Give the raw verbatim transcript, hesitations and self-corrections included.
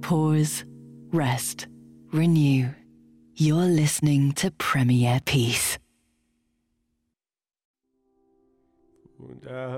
pause, rest, renew. You're listening to Premier Peace. Und er